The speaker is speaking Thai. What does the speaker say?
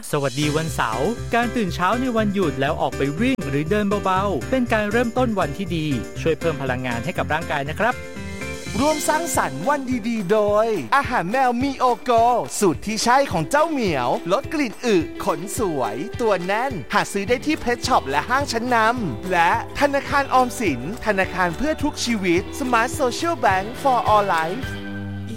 สวัสดีวันเสาร์การตื่นเช้าในวันหยุดแล้วออกไปวิ่งหรือเดินเบาๆเป็นการเริ่มต้นวันที่ดีช่วยเพิ่มพลังงานให้กับร่างกายนะครับร่วมสร้างสรรค์วันดีๆโดยอาหารแมวมีโอโกสูตรที่ใช่ของเจ้าเหมียวลดกลิ่นอึขนสวยตัวแน่นหาซื้อได้ที่เพชรช็อปและห้างชั้นนำและธนาคารออมสินธนาคารเพื่อทุกชีวิต Smart Social Bank for All Life